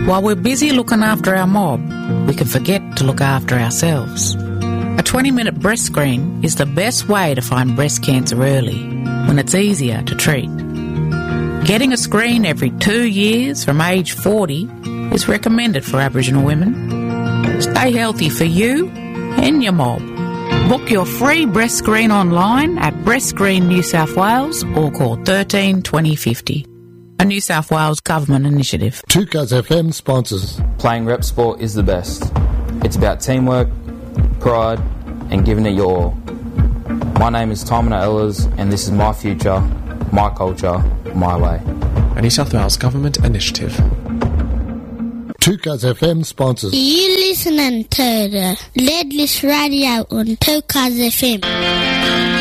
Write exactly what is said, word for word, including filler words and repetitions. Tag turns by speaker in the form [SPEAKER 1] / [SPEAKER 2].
[SPEAKER 1] While we're busy looking after our mob, we can forget to look after ourselves. A twenty-minute breast screen is the best way to find breast cancer early, when it's easier to treat. Getting a screen every two years from age forty is recommended for Aboriginal women. Stay healthy for you and your mob. Book your free breast screen online at Breast Screen New South Wales or call thirteen twenty fifty. A New South Wales Government initiative.
[SPEAKER 2] two Cuz F M sponsors.
[SPEAKER 3] Playing rep sport is the best. It's about teamwork, pride, and giving it your all. My name is Tymon Ehlers, and this is my future, my culture, my way.
[SPEAKER 4] A New South Wales Government initiative.
[SPEAKER 2] two Cuz F M sponsors.
[SPEAKER 5] You listening to the Leadless Radio on two Cuz F M.